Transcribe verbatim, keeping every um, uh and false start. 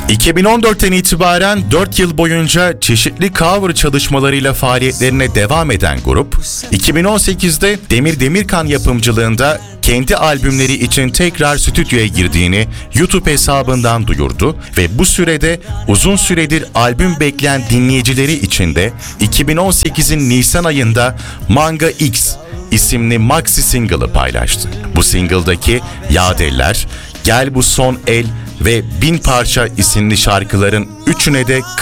iki bin on dörtten itibaren dört yıl boyunca çeşitli cover çalışmalarıyla faaliyetlerine devam eden grup, iki bin on sekizde Demir Demirkan yapımcılığında kendi albümleri için tekrar stüdyoya girdiğini YouTube hesabından duyurdu ve bu sürede uzun süredir albüm bekleyen dinleyicileri için de iki bin on sekizin Nisan ayında Manga X isimli maxi single'ı paylaştı. Bu single'daki Yadeller, Gel Bu Son El ve Bin Parça isimli şarkıların üçüne de